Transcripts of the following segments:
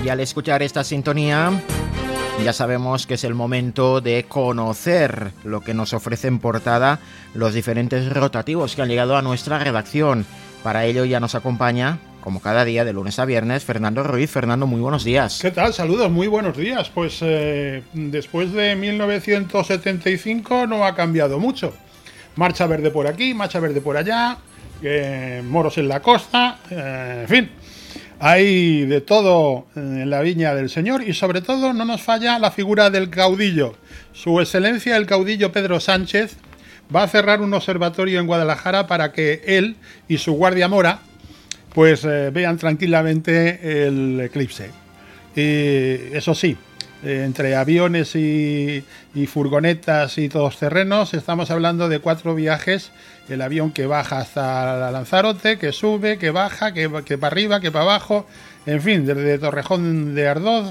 al escuchar esta sintonía ya sabemos que es el momento de conocer lo que nos ofrece en portada los diferentes rotativos que han llegado a nuestra redacción. Para ello ya nos acompaña, como cada día de lunes a viernes, Fernando Ruiz. Fernando, muy buenos días. ¿Qué tal? Saludos, muy buenos días. Pues después de 1975 no ha cambiado mucho. Marcha verde por aquí, marcha verde por allá, moros en la costa, en fin. Hay de todo en la viña del Señor y sobre todo no nos falla la figura del caudillo. Su excelencia el caudillo Pedro Sánchez va a cerrar un observatorio en Guadalajara para que él y su guardia mora pues vean tranquilamente el eclipse. Y eso sí, entre aviones y furgonetas y todoterrenos estamos hablando de 4 viajes. El avión que baja hasta Lanzarote, que sube, que baja, que para arriba, que para abajo, en fin, desde Torrejón de Ardoz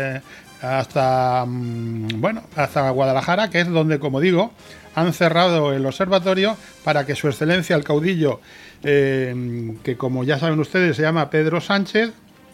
hasta Guadalajara, que es donde, como digo, han cerrado el observatorio para que su excelencia el caudillo, que como ya saben ustedes se llama Pedro Sánchez,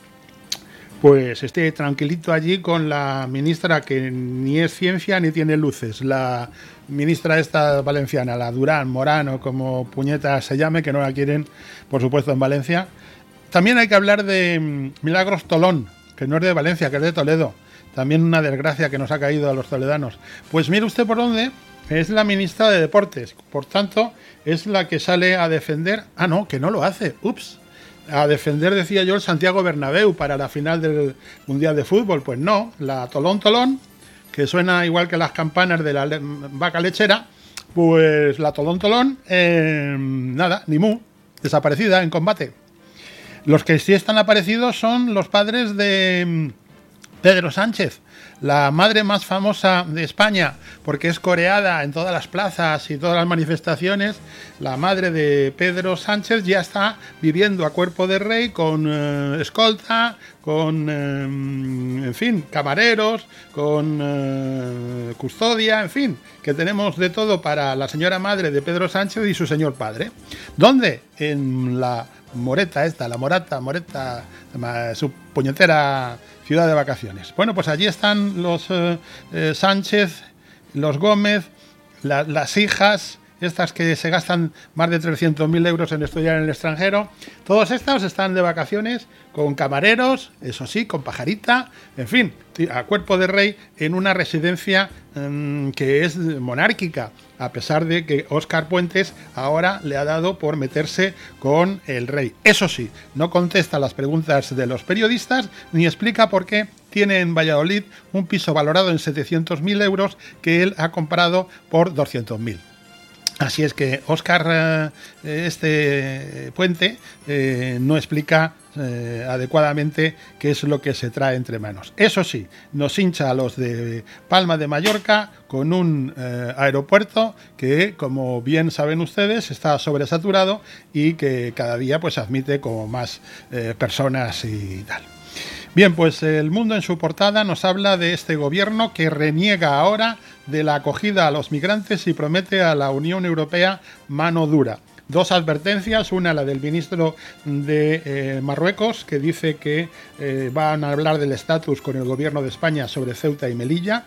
pues esté tranquilito allí con la ministra que ni es ciencia ni tiene luces, la ministra esta valenciana, la Durán, Morán o como puñeta se llame, que no la quieren, por supuesto, en Valencia. También hay que hablar de Milagros Tolón, que no es de Valencia, que es de Toledo. También una desgracia que nos ha caído a los toledanos. Pues mire usted por dónde, es la ministra de Deportes, por tanto, es la que sale a defender... Ah, no, que no lo hace, ups. A defender, decía yo, el Santiago Bernabéu para la final del Mundial de Fútbol. Pues no, la Tolón Tolón, que suena igual que las campanas de la vaca lechera, pues la Tolón Tolón, nada, ni mu, desaparecida en combate. Los que sí están aparecidos son los padres de Pedro Sánchez, la madre más famosa de España, porque es coreada en todas las plazas y todas las manifestaciones. La madre de Pedro Sánchez ya está viviendo a cuerpo de rey con escolta, con, en fin, camareros, con custodia, en fin, que tenemos de todo para la señora madre de Pedro Sánchez y su señor padre. ¿Dónde? En la Moreta esta, la Morata, su puñetera ciudad de vacaciones. Bueno, pues allí están los Sánchez, los Gómez, las hijas, estas que se gastan más de 300.000 euros en estudiar en el extranjero. Todos estos están de vacaciones con camareros, eso sí, con pajarita, en fin, a cuerpo de rey en una residencia que es monárquica, a pesar de que Óscar Puentes ahora le ha dado por meterse con el rey. Eso sí, no contesta las preguntas de los periodistas ni explica por qué tiene en Valladolid un piso valorado en 700.000 euros que él ha comprado por 200.000. Así es que Óscar Puente no explica adecuadamente qué es lo que se trae entre manos. Eso sí, nos hincha a los de Palma de Mallorca con un aeropuerto que, como bien saben ustedes, está sobresaturado y que cada día pues admite como más personas y tal. Bien, pues El Mundo en su portada nos habla de este gobierno que reniega ahora de la acogida a los migrantes y promete a la Unión Europea mano dura. 2 advertencias, una la del ministro de Marruecos, que dice que van a hablar del estatus con el gobierno de España sobre Ceuta y Melilla.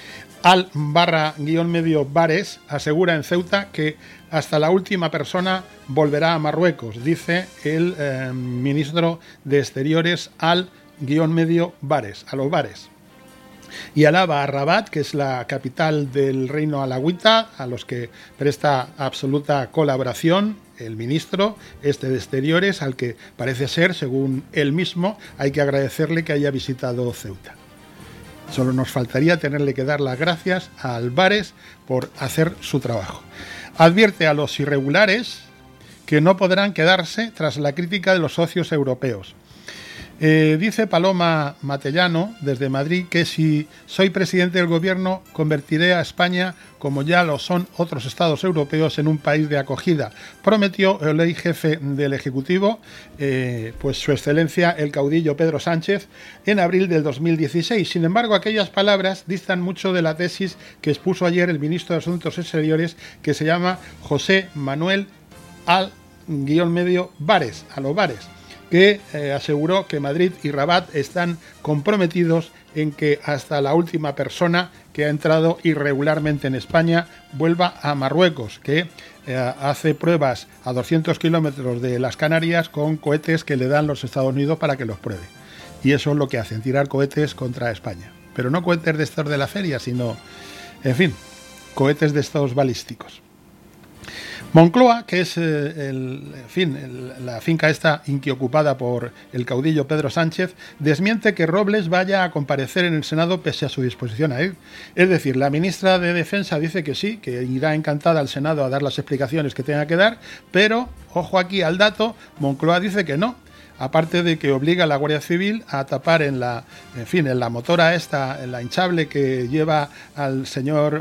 Al_Bares asegura en Ceuta que hasta la última persona volverá a Marruecos, dice el ministro de Exteriores Al_Bares, a los bares. Y alaba a Rabat, que es la capital del reino alawita, a los que presta absoluta colaboración el ministro de Exteriores, al que parece ser, según él mismo, hay que agradecerle que haya visitado Ceuta. Solo nos faltaría tenerle que dar las gracias a Álvarez por hacer su trabajo. Advierte a los irregulares que no podrán quedarse tras la crítica de los socios europeos. Dice Paloma Matellano desde Madrid que si soy presidente del gobierno convertiré a España, como ya lo son otros estados europeos, en un país de acogida. Prometió el ley jefe del Ejecutivo, pues su excelencia el caudillo Pedro Sánchez, en abril del 2016. Sin embargo, aquellas palabras distan mucho de la tesis que expuso ayer el ministro de Asuntos Exteriores, que se llama José Manuel Al_Bares, a los bares, que aseguró que Madrid y Rabat están comprometidos en que hasta la última persona que ha entrado irregularmente en España vuelva a Marruecos, que hace pruebas a 200 kilómetros de las Canarias con cohetes que le dan los Estados Unidos para que los pruebe. Y eso es lo que hacen, tirar cohetes contra España. Pero no cohetes de estos de la feria, sino, en fin, cohetes de estos balísticos. Moncloa, que es la finca esta inquiocupada por el caudillo Pedro Sánchez, desmiente que Robles vaya a comparecer en el Senado pese a su disposición a ir. Es decir, la ministra de Defensa dice que sí, que irá encantada al Senado a dar las explicaciones que tenga que dar, pero, ojo aquí al dato, Moncloa dice que no. Aparte de que obliga a la Guardia Civil a tapar en la motora esta, en la hinchable que lleva al señor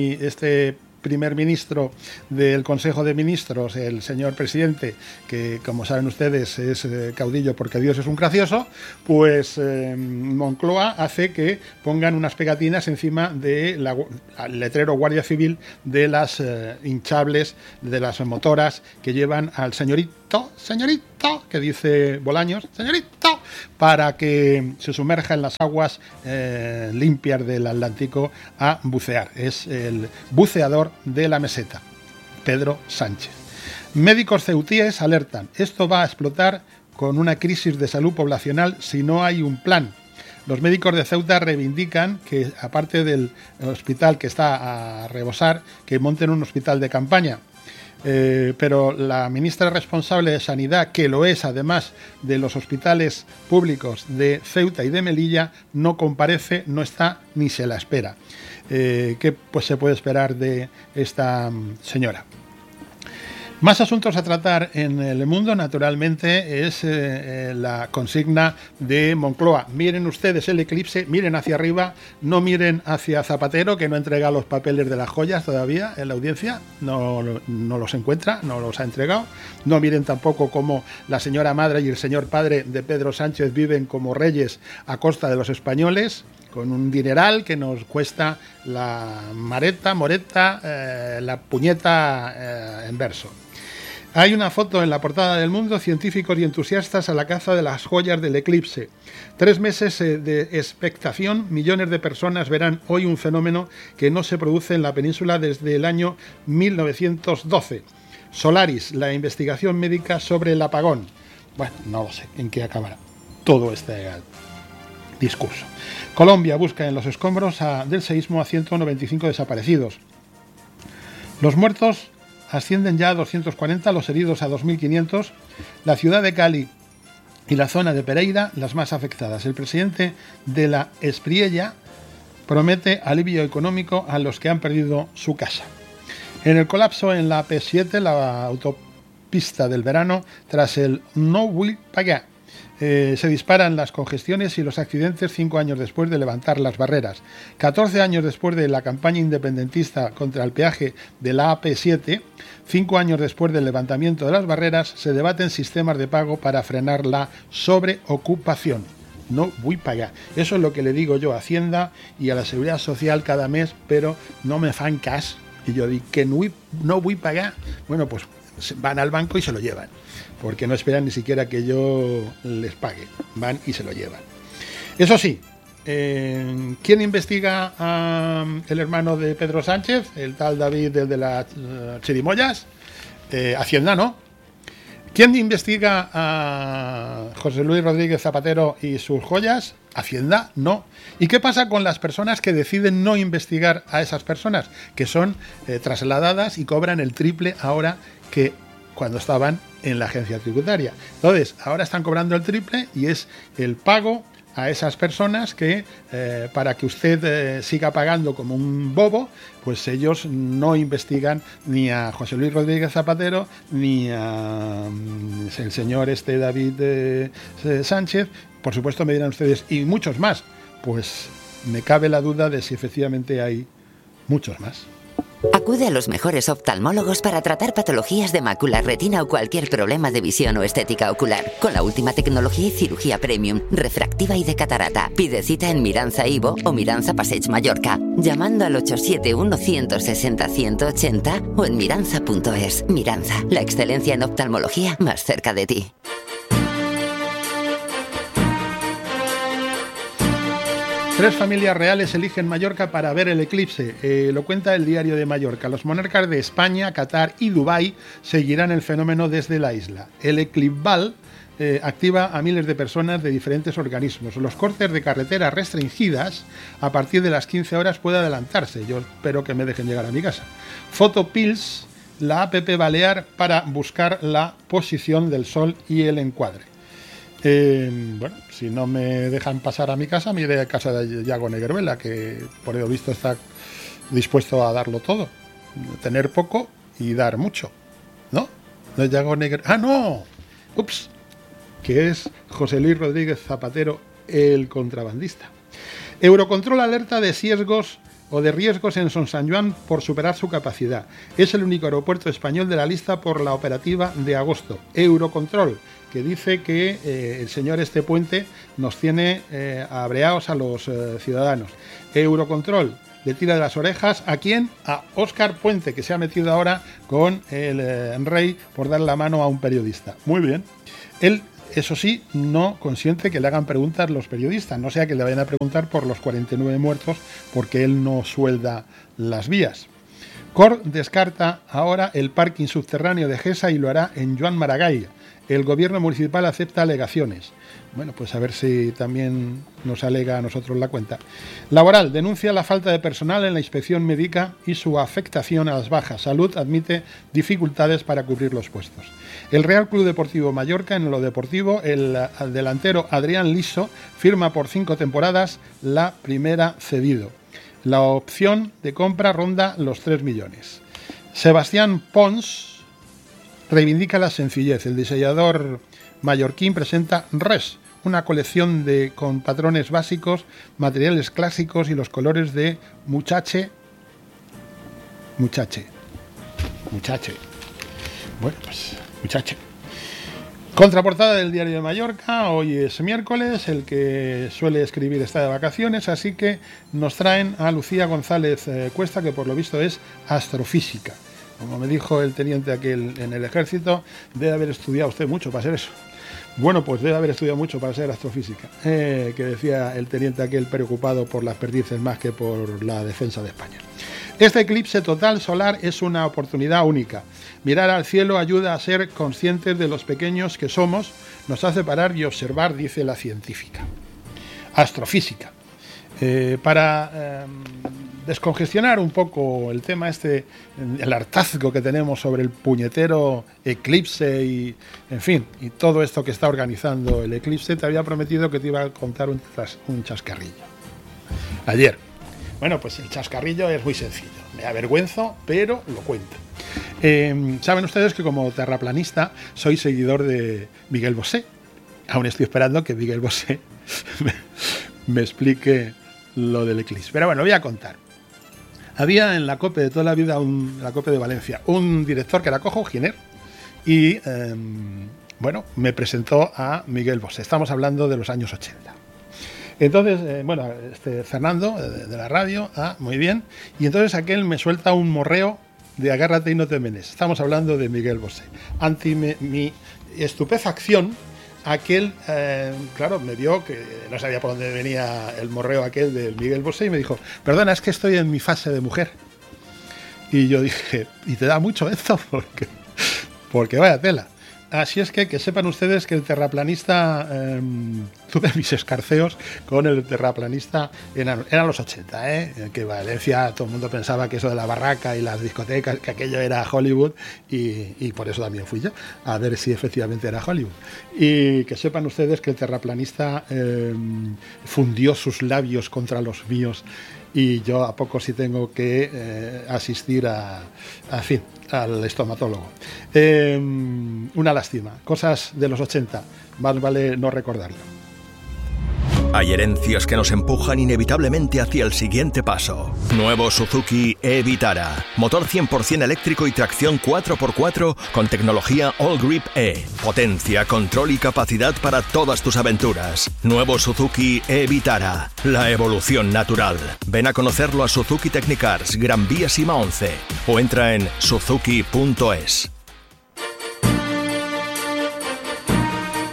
primer ministro del Consejo de Ministros, el señor presidente, que como saben ustedes es caudillo porque Dios es un gracioso, pues Moncloa hace que pongan unas pegatinas encima del letrero Guardia Civil de las hinchables, de las motoras que llevan al señorito, que dice Bolaños, señorito, para que se sumerja en las aguas limpias del Atlántico a bucear. Es el buceador de la meseta, Pedro Sánchez. Médicos ceutíes alertan, esto va a explotar con una crisis de salud poblacional si no hay un plan. Los médicos de Ceuta reivindican que, aparte del hospital que está a rebosar, que monten un hospital de campaña. Pero la ministra responsable de Sanidad, que lo es además de los hospitales públicos de Ceuta y de Melilla, no comparece, no está ni se la espera. ¿Qué pues se puede esperar de esta señora? Más asuntos a tratar en el mundo, naturalmente, es la consigna de Moncloa. Miren ustedes el eclipse, miren hacia arriba, no miren hacia Zapatero, que no entrega los papeles de las joyas todavía en la audiencia, no los encuentra, no los ha entregado. No miren tampoco cómo la señora madre y el señor padre de Pedro Sánchez viven como reyes a costa de los españoles, con un dineral que nos cuesta la moreta, la puñeta en verso. Hay una foto en la portada del Mundo, científicos y entusiastas a la caza de las joyas del eclipse. 3 meses de expectación, millones de personas verán hoy un fenómeno que no se produce en la península desde el año 1912. Solaris, la investigación médica sobre el apagón. Bueno, no lo sé en qué acabará todo este discurso. Colombia busca en los escombros del seísmo a 195 desaparecidos. Los muertos ascienden ya a 240, los heridos a 2.500. La ciudad de Cali y la zona de Pereira, las más afectadas. El presidente de la Espriella promete alivio económico a los que han perdido su casa. En el colapso en la P7, la autopista del verano, tras el No Vull Pagar, se disparan las congestiones y los accidentes 5 años después de levantar las barreras. 14 años después de la campaña independentista contra el peaje de la AP7, 5 años después del levantamiento de las barreras, se debaten sistemas de pago para frenar la sobreocupación. No voy a pagar. Eso es lo que le digo yo a Hacienda y a la Seguridad Social cada mes, pero no me fan cash. Y yo digo que no voy a pagar. Bueno, pues van al banco y se lo llevan, porque no esperan ni siquiera que yo les pague. Van y se lo llevan. Eso sí, ¿quién investiga al hermano de Pedro Sánchez? El tal David, el de las chirimoyas. Hacienda, ¿no? ¿Quién investiga a José Luis Rodríguez Zapatero y sus joyas? Hacienda, no. ¿Y qué pasa con las personas que deciden no investigar a esas personas? Que son trasladadas y cobran el triple ahora que cuando estaban en la agencia tributaria. Entonces, ahora están cobrando el triple y es el pago a esas personas que, para que usted siga pagando como un bobo, pues ellos no investigan ni a José Luis Rodríguez Zapatero ni a el señor David Sánchez. Por supuesto me dirán ustedes, y muchos más. Pues me cabe la duda de si efectivamente hay muchos más. Acude a los mejores oftalmólogos para tratar patologías de mácula, retina o cualquier problema de visión o estética ocular. Con la última tecnología y cirugía premium, refractiva y de catarata. Pide cita en Miranza Ivo o Miranza Passeig Mallorca, llamando al 871-160-180 o en miranza.es. Miranza, la excelencia en oftalmología más cerca de ti. 3 familias reales eligen Mallorca para ver el eclipse. Lo cuenta el Diario de Mallorca. Los monarcas de España, Qatar y Dubái seguirán el fenómeno desde la isla. El eclipsal activa a miles de personas de diferentes organismos. Los cortes de carreteras restringidas a partir de las 15 horas puede adelantarse. Yo espero que me dejen llegar a mi casa. Photopills, la app balear para buscar la posición del sol y el encuadre. Bueno, si no me dejan pasar a mi casa, me iré a casa de Yago Negueruela, que por lo visto está dispuesto a darlo todo. Tener poco y dar mucho. ¿No? ¿No es Yago Negueruela? ¡Ah, no! ¡Ups! Que es José Luis Rodríguez Zapatero, el contrabandista. Eurocontrol alerta de riesgos en Son Sant Joan por superar su capacidad. Es el único aeropuerto español de la lista por la operativa de agosto. Eurocontrol, que dice que el señor Puente nos tiene abreados a los ciudadanos. Eurocontrol le tira de las orejas ¿a quién? A Óscar Puente, que se ha metido ahora con el rey por dar la mano a un periodista. Muy bien. Él, eso sí, no consiente que le hagan preguntas los periodistas, no sea que le vayan a preguntar por los 49 muertos, porque él no suelda las vías. COR descarta ahora el parking subterráneo de Gesa y lo hará en Joan Maragall. El gobierno municipal acepta alegaciones. Bueno, pues a ver si también nos alega a nosotros la cuenta. Laboral, denuncia la falta de personal en la inspección médica y su afectación a las bajas. Salud admite dificultades para cubrir los puestos. El Real Club Deportivo Mallorca, en lo deportivo, el delantero Adrián Liso firma por 5 temporadas, la primera cedido. La opción de compra ronda los 3 millones. Sebastián Pons reivindica la sencillez. El diseñador mallorquín presenta Res, una colección con patrones básicos, materiales clásicos y los colores de Muchache. Bueno, pues Muchache. Contraportada del Diario de Mallorca. Hoy es miércoles, el que suele escribir está de vacaciones, así que nos traen a Lucía González Cuesta, que por lo visto es astrofísica. Como me dijo el teniente aquel en el ejército, debe haber estudiado usted mucho para ser eso. Bueno, pues debe haber estudiado mucho para ser astrofísica, que decía el teniente aquel preocupado por las perdices más que por la defensa de España. Este eclipse total solar es una oportunidad única. Mirar al cielo ayuda a ser conscientes de los pequeños que somos, nos hace parar y observar, dice la científica. Astrofísica. Para descongestionar un poco el tema el hartazgo que tenemos sobre el puñetero eclipse y, en fin, y todo esto que está organizando el eclipse, te había prometido que te iba a contar un chascarrillo. Ayer. Bueno, pues el chascarrillo es muy sencillo. Me avergüenzo, pero lo cuento. Saben ustedes que como terraplanista soy seguidor de Miguel Bosé. Aún estoy esperando que Miguel Bosé me explique lo del eclipse. Pero bueno, voy a contar. Había en la COPE de toda la vida, la COPE de Valencia, un director que era Cojo Giner y, bueno, me presentó a Miguel Bosé. Estamos hablando de los años 80. Entonces, Fernando, de la radio, muy bien, y entonces aquel me suelta un morreo de agárrate y no te menes. Estamos hablando de Miguel Bosé. Ante mi estupefacción, aquel, claro, me vio que no sabía por dónde venía el morreo aquel de Miguel Bosé y me dijo, perdona, es que estoy en mi fase de mujer. Y yo dije, ¿y te da mucho esto? Porque vaya tela. Así es que sepan ustedes que el terraplanista, tuve mis escarceos con el terraplanista, eran los 80, que Valencia todo el mundo pensaba que eso de la barraca y las discotecas, que aquello era Hollywood, y por eso también fui yo, a ver si efectivamente era Hollywood. Y que sepan ustedes que el terraplanista fundió sus labios contra los míos, y yo a poco sí tengo que asistir al estomatólogo. Una lástima, cosas de los 80, más vale no recordarlo. Hay herencias que nos empujan inevitablemente hacia el siguiente paso. Nuevo Suzuki e-Vitara. Motor 100% eléctrico y tracción 4x4 con tecnología All Grip E. Potencia, control y capacidad para todas tus aventuras. Nuevo Suzuki e-Vitara. La evolución natural. Ven a conocerlo a Suzuki Technicars, Gran Vía Sima 11. O entra en suzuki.es.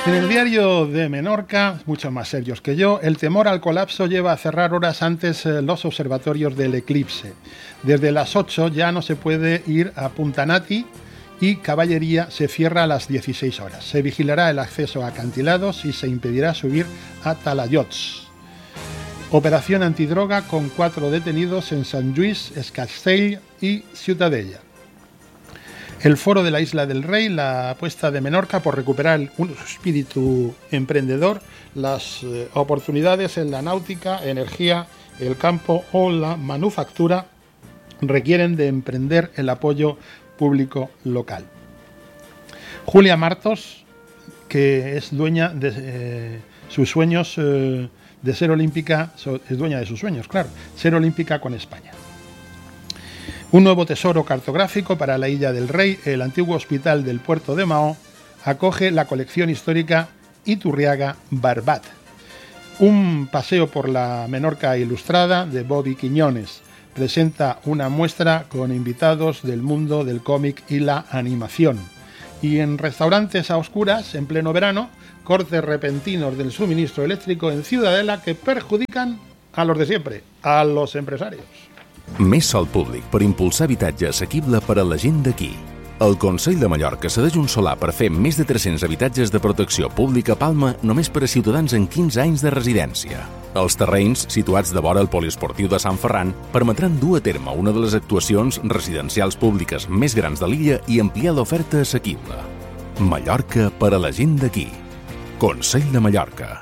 En el diario de Menorca, mucho más serios que yo, el temor al colapso lleva a cerrar horas antes los observatorios del eclipse. Desde las 8 ya no se puede ir a Puntanati y Caballería se cierra a las 16 horas. Se vigilará el acceso a acantilados y se impedirá subir a talayots. Operación antidroga con 4 detenidos en Sant Lluís, Es Castell y Ciutadella. El foro de la Isla del Rey, la apuesta de Menorca por recuperar un espíritu emprendedor, las oportunidades en la náutica, energía, el campo o la manufactura requieren de emprender el apoyo público local. Julia Martos, que es dueña de sus sueños de ser olímpica, es dueña de sus sueños, claro, ser olímpica con España. Un nuevo tesoro cartográfico para la Isla del Rey, el antiguo hospital del puerto de Mahón, acoge la colección histórica Iturriaga Barbat. Un paseo por la Menorca ilustrada de Bobby Quiñones presenta una muestra con invitados del mundo del cómic y la animación. Y en restaurantes a oscuras, en pleno verano, cortes repentinos del suministro eléctrico en Ciudadela que perjudican a los de siempre, a los empresarios. Més sòl públic per impulsar habitatge assequible per a la gent d'aquí. El Consell de Mallorca cedeix un solar per fer més de 300 habitatges de protecció pública a Palma només per a ciutadans en 15 anys de residència. Els terrenys, situats de vora el poliesportiu de Sant Ferran, permetran dur a terme una de les actuacions residencials públiques més grans de l'illa i ampliar l'oferta assequible. Mallorca per a la gent d'aquí. Consell de Mallorca.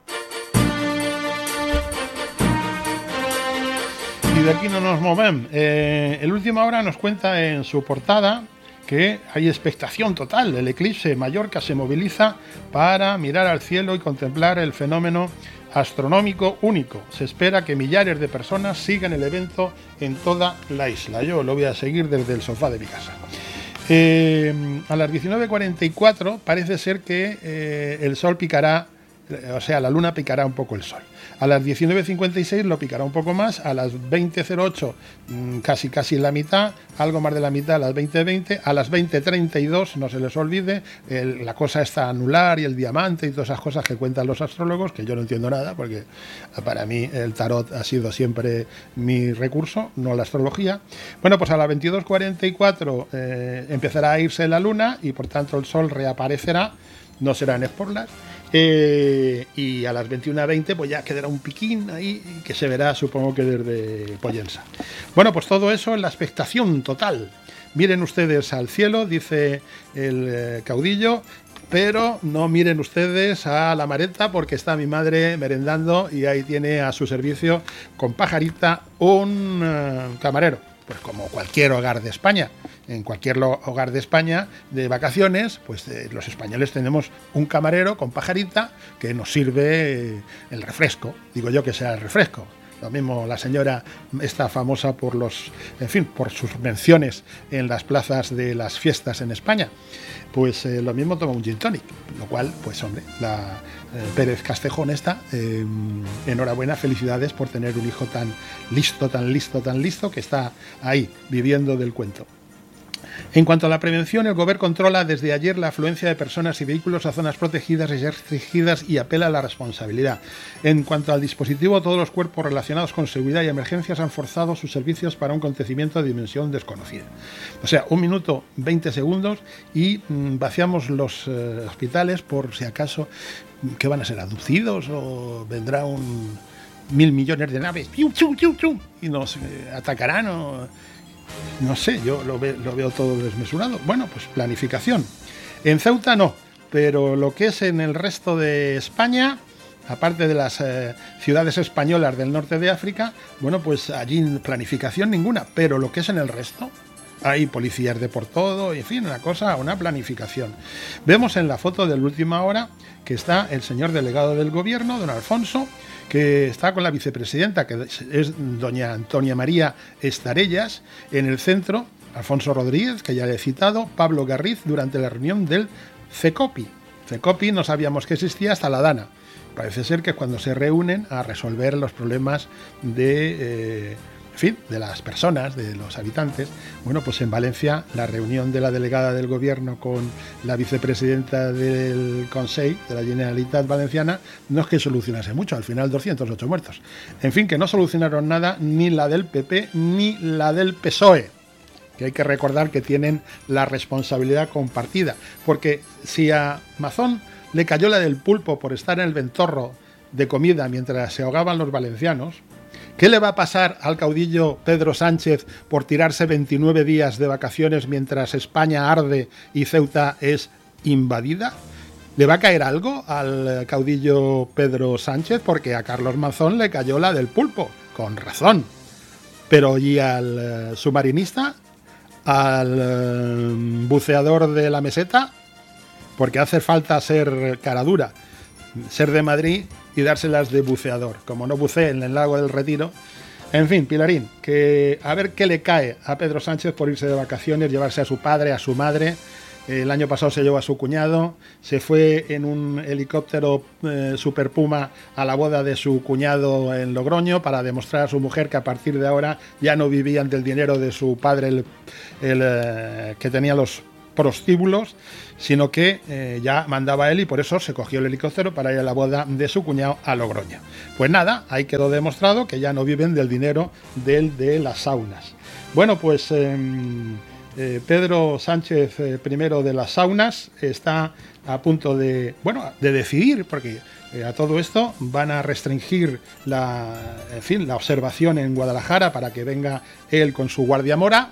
Y de aquí no nos movemos. El Última Hora nos cuenta en su portada que hay expectación total. El eclipse. Mallorca se moviliza para mirar al cielo y contemplar el fenómeno astronómico único. Se espera que millares de personas sigan el evento en toda la isla. Yo lo voy a seguir desde el sofá de mi casa. A las 19:44 parece ser que el sol picará, o sea, la luna picará un poco el sol. A las 19:56 lo picará un poco más, a las 20:08 casi la mitad, algo más de la mitad a las 20:20, a las 20:32, no se les olvide, la cosa está anular y el diamante y todas esas cosas que cuentan los astrólogos, que yo no entiendo nada, porque para mí el tarot ha sido siempre mi recurso, no la astrología. Bueno, pues a las 22:44 empezará a irse la luna y por tanto el sol reaparecerá, no serán esporlas. Y a las 21:20 pues ya quedará un piquín ahí que se verá, supongo que desde Pollensa. Bueno, pues todo eso en la expectación total. Miren ustedes al cielo, dice el caudillo, pero no miren ustedes a la Mareta porque está mi madre merendando y ahí tiene a su servicio con pajarita un camarero. Pues como cualquier hogar de España. En cualquier hogar de España de vacaciones, pues los españoles tenemos un camarero con pajarita que nos sirve el refresco. Digo yo que sea el refresco. Lo mismo la señora está famosa por por sus menciones en las plazas de las fiestas en España. Pues lo mismo toma un gin tonic, lo cual, pues hombre, la Pérez Castejón esta, enhorabuena, felicidades por tener un hijo tan listo, que está ahí, viviendo del cuento. En cuanto a la prevención, el Gobierno controla desde ayer la afluencia de personas y vehículos a zonas protegidas y restringidas y apela a la responsabilidad. En cuanto al dispositivo, todos los cuerpos relacionados con seguridad y emergencias han forzado sus servicios para un acontecimiento de dimensión desconocida. O sea, 1 minuto 20 segundos y vaciamos los hospitales por si acaso que van a ser abducidos o vendrá 1.000 millones de naves y nos atacarán o... No sé, yo lo veo todo desmesurado. Bueno, pues planificación. En Ceuta no, pero lo que es en el resto de España, aparte de las ciudades españolas del norte de África, bueno, pues allí planificación ninguna, pero lo que es en el resto, hay policías de por todo, en fin, una planificación. Vemos en la foto de la Última Hora que está el señor delegado del gobierno, don Alfonso, que está con la vicepresidenta, que es doña Antonia María Estarellas, en el centro, Alfonso Rodríguez, que ya le he citado, Pablo Garriz, durante la reunión del CECOPI. CECOPI no sabíamos que existía hasta la Dana. Parece ser que cuando se reúnen a resolver los problemas de en fin, de las personas, de los habitantes. Bueno, pues en Valencia la reunión de la delegada del gobierno con la vicepresidenta del Consell de la Generalitat Valenciana no es que solucionase mucho, al final 208 muertos. En fin, que no solucionaron nada ni la del PP ni la del PSOE, que hay que recordar que tienen la responsabilidad compartida, porque si a Mazón le cayó la del pulpo por estar en el ventorro de comida mientras se ahogaban los valencianos, ¿qué le va a pasar al caudillo Pedro Sánchez por tirarse 29 días de vacaciones mientras España arde y Ceuta es invadida? ¿Le va a caer algo al caudillo Pedro Sánchez? Porque a Carlos Mazón le cayó la del pulpo, con razón. Pero ¿y al submarinista? ¿Al buceador de la meseta? Porque hace falta ser cara dura, ser de Madrid y dárselas de buceador, como no bucee en el lago del Retiro. En fin, Pilarín, que a ver qué le cae a Pedro Sánchez por irse de vacaciones, llevarse a su padre, a su madre. El año pasado se llevó a su cuñado, se fue en un helicóptero Super Puma a la boda de su cuñado en Logroño para demostrar a su mujer que a partir de ahora ya no vivían del dinero de su padre, que tenía los prostíbulos, sino que ya mandaba él y por eso se cogió el helicóptero para ir a la boda de su cuñado a Logroño. Pues nada, ahí quedó demostrado que ya no viven del dinero de las saunas. Bueno, pues Pedro Sánchez, primero de las saunas, está a punto de decidir, porque a todo esto van a restringir la observación en Guadalajara para que venga él con su guardia mora.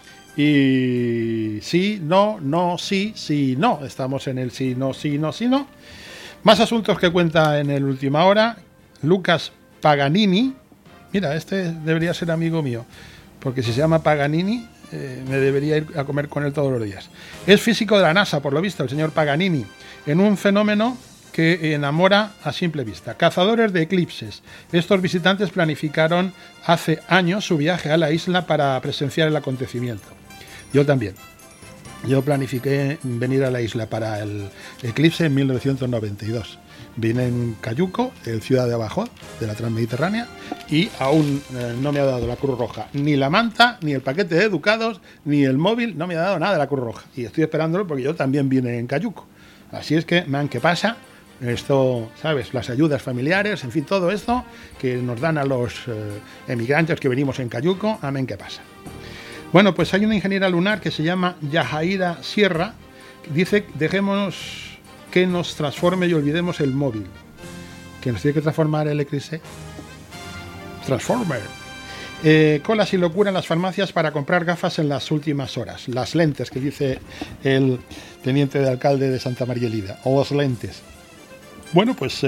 Y sí, no, no, sí, sí, no. Estamos en el sí, no, sí, no, sí, no. Más asuntos que cuenta en el Última Hora. Lucas Paganini. Mira, este debería ser amigo mío, porque si se llama Paganini, me debería ir a comer con él todos los días. Es físico de la NASA, por lo visto, el señor Paganini, en un fenómeno que enamora a simple vista. Cazadores de eclipses. Estos visitantes planificaron hace años su viaje a la isla para presenciar el acontecimiento. Yo también. Yo planifiqué venir a la isla para el eclipse en 1992. Vine en Cayuco, en Ciudad de Abajo, de la Transmediterránea, y aún no me ha dado la Cruz Roja ni la manta, ni el paquete de educados, ni el móvil, no me ha dado nada de la Cruz Roja. Y estoy esperándolo porque yo también vine en Cayuco. Así es que, man, ¿qué pasa? Esto, ¿sabes? Las ayudas familiares, en fin, todo esto que nos dan a los emigrantes que venimos en Cayuco, amén, ¿qué pasa? Bueno, pues hay una ingeniera lunar que se llama Yajaira Sierra, que dice, dejémonos que nos transforme y olvidemos el móvil. Que nos tiene que transformar el eclipse. Transformer. Colas y locura en las farmacias para comprar gafas en las últimas horas. Las lentes, que dice el teniente de alcalde de Santa María Elida. O los lentes. Bueno, pues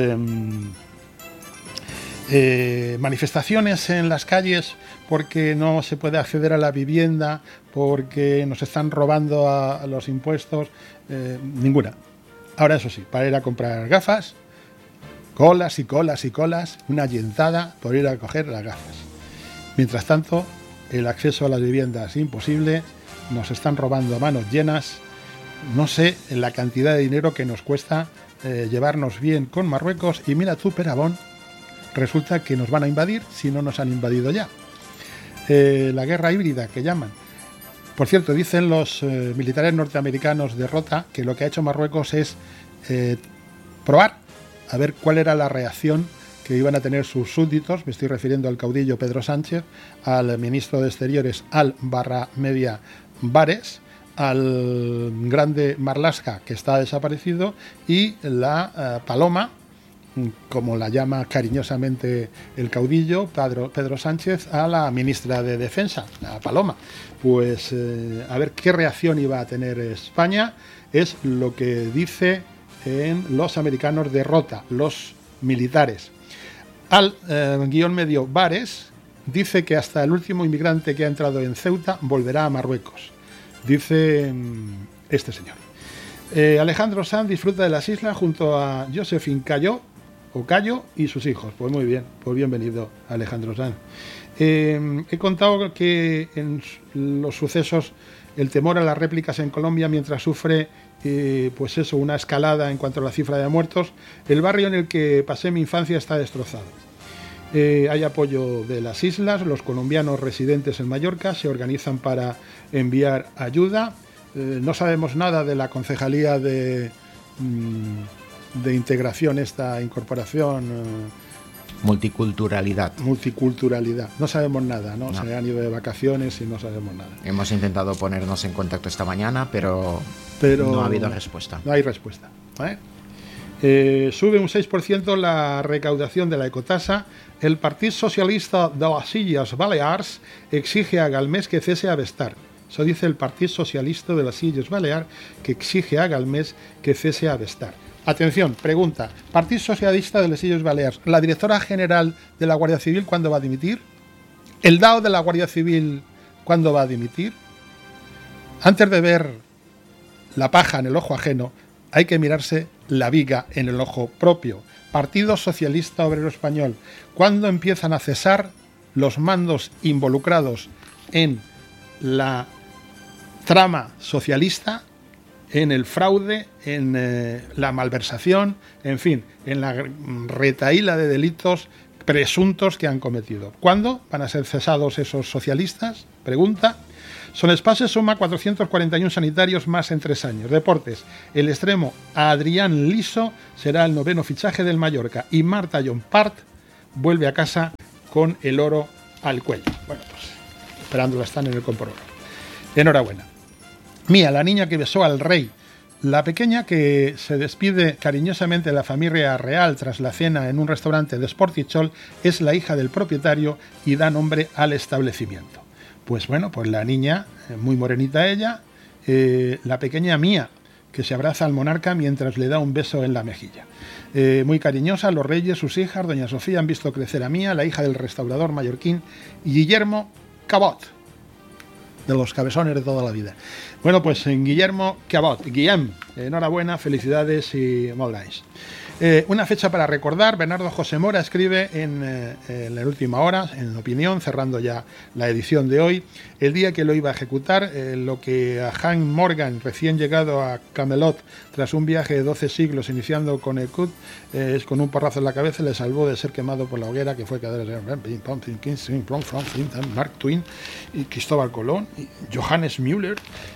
manifestaciones en las calles porque no se puede acceder a la vivienda, porque nos están robando a los impuestos, ninguna. Ahora, eso sí, para ir a comprar gafas, colas y colas y colas, una yentada por ir a coger las gafas. Mientras tanto, el acceso a las viviendas es imposible, nos están robando a manos llenas, no sé la cantidad de dinero que nos cuesta llevarnos bien con Marruecos, y mira tú, Perabón, resulta que nos van a invadir si no nos han invadido ya. La guerra híbrida que llaman. Por cierto, dicen los militares norteamericanos de Rota que lo que ha hecho Marruecos es probar a ver cuál era la reacción que iban a tener sus súbditos. Me estoy refiriendo al caudillo Pedro Sánchez, al ministro de Exteriores Al-Barra-Media Bares, al grande Marlaska, que está desaparecido, y la Paloma, como la llama cariñosamente el caudillo Pedro Sánchez, a la ministra de Defensa, la Paloma. Pues a ver qué reacción iba a tener España, es lo que dice en los americanos de Rota, los militares. Al guión medio Bares dice que hasta el último inmigrante que ha entrado en Ceuta volverá a Marruecos, dice este señor. Alejandro Sanz disfruta de las islas junto a Josephine Cayo y sus hijos. Pues muy bien, pues bienvenido, Alejandro Sanz. He contado que en los sucesos, el temor a las réplicas en Colombia mientras sufre pues eso, una escalada en cuanto a la cifra de muertos. El barrio en el que pasé mi infancia está destrozado. Hay apoyo de las islas. Los colombianos residentes en Mallorca se organizan para enviar ayuda. No sabemos nada de la concejalía de integración, esta incorporación. Multiculturalidad. No sabemos nada, ¿no? No. Se han ido de vacaciones y no sabemos nada. Hemos intentado ponernos en contacto esta mañana, pero no ha habido respuesta. No hay respuesta. Sube un 6% la recaudación de la ecotasa. El Partido Socialista de las Illes Balears exige a Galmés que cese a Vestar. Eso dice el Partido Socialista de las Illes Balears, que exige a Galmés que cese a Vestar. Atención, pregunta. Partido Socialista de las Illes Balears. ¿La directora general de la Guardia Civil cuándo va a dimitir? ¿El DAO de la Guardia Civil cuándo va a dimitir? Antes de ver la paja en el ojo ajeno, hay que mirarse la viga en el ojo propio. Partido Socialista Obrero Español. ¿Cuándo empiezan a cesar los mandos involucrados en la trama socialista, en el fraude, en la malversación, en fin, en la retahíla de delitos presuntos que han cometido? ¿Cuándo van a ser cesados esos socialistas? Pregunta. Son Espace suma 441 sanitarios más en 3 años. Deportes. El extremo Adrián Liso será el 9º fichaje del Mallorca y Marta Llompart vuelve a casa con el oro al cuello. Bueno, pues esperándola están en el Compororo. Enhorabuena. Mía, la niña que besó al rey. La pequeña que se despide cariñosamente de la familia real tras la cena en un restaurante de Sportichol es la hija del propietario y da nombre al establecimiento. Pues bueno, pues la niña, muy morenita ella, la pequeña Mía, que se abraza al monarca mientras le da un beso en la mejilla. Muy cariñosa, los reyes, sus hijas, doña Sofía, han visto crecer a Mía, la hija del restaurador mallorquín Guillermo Cabot, de los cabezones de toda la vida. Bueno, pues en Guillermo Cabot, Guillem, enhorabuena, felicidades y moldáis. Una fecha para recordar. Bernardo José Mora escribe en la última hora, en Opinión, cerrando ya la edición de hoy, el día que lo iba a ejecutar, lo que a Hank Morgan, recién llegado a Camelot tras un viaje de 12 siglos iniciando con el Cut, con un porrazo en la cabeza le salvó de ser quemado por la hoguera que fue Mark Twain y Cristóbal Colón y Johannes Müller.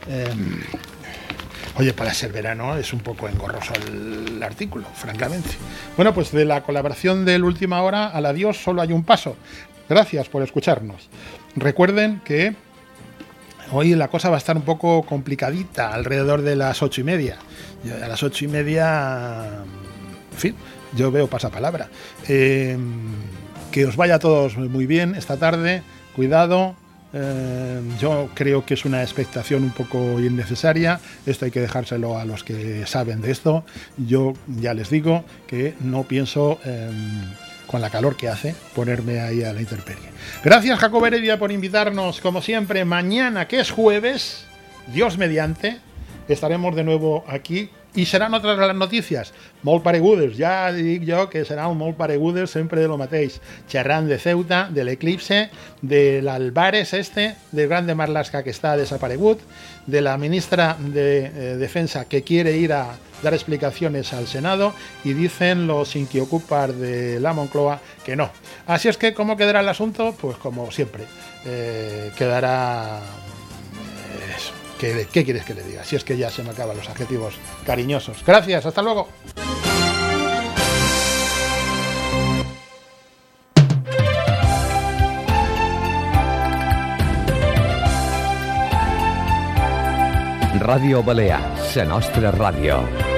Oye, para ser verano es un poco engorroso el artículo, francamente. Bueno, pues de la colaboración del Última Hora al adiós solo hay un paso. Gracias por escucharnos. Recuerden que hoy la cosa va a estar un poco complicadita, alrededor de las 8:30. A las 8:30, en fin, yo veo pasapalabra. Que os vaya a todos muy bien esta tarde, cuidado. Yo creo que es una expectación un poco innecesaria. Esto hay que dejárselo a los que saben de esto. Yo ya les digo que no pienso, con la calor que hace, ponerme ahí a la intemperie. Gracias, Jacob Heredia, por invitarnos, como siempre. Mañana, que es jueves, Dios mediante, estaremos de nuevo aquí. I seran otras las noticias, molt paregudes, ja dic jo que seran molt paregudes sempre de lo mateix, xerrant de Ceuta, de l'eclipse, de l'Albares del Grande Marlaska que està desaparegut, de la ministra de Defensa que quiere ir a dar explicaciones al Senado y dicen los inquiocupas de la Moncloa que no. Así es que, ¿cómo quedará el asunto? Pues como siempre, quedará... ¿Qué quieres que le diga? Si es que ya se me acaban los adjetivos cariñosos. Gracias, hasta luego. Ràdio Balear, la nostra ràdio.